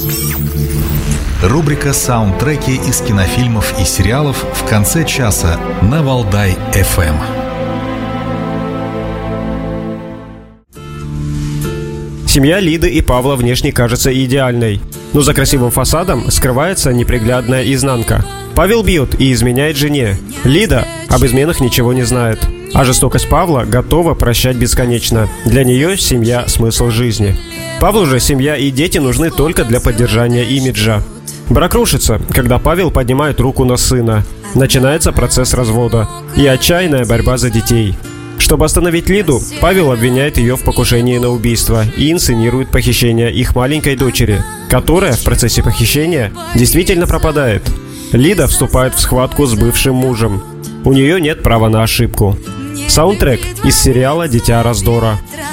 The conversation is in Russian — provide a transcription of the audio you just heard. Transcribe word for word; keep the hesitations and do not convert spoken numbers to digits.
Рубрика «Саундтреки» из кинофильмов и сериалов в конце часа на Валдай-эф эм. Семья Лиды и Павла внешне кажется идеальной, но за красивым фасадом скрывается неприглядная изнанка. Павел бьет и изменяет жене. Лида об изменах ничего не знает, а жестокость Павла готова прощать бесконечно. Для нее семья – смысл жизни. Павлу же семья и дети нужны только для поддержания имиджа. Брак рушится, когда Павел поднимает руку на сына. Начинается процесс развода и отчаянная борьба за детей. Чтобы остановить Лиду, Павел обвиняет ее в покушении на убийство и инсценирует похищение их маленькой дочери, которая в процессе похищения действительно пропадает. Лида вступает в схватку с бывшим мужем. У нее нет права на ошибку. Саундтрек из сериала «Дитя раздора».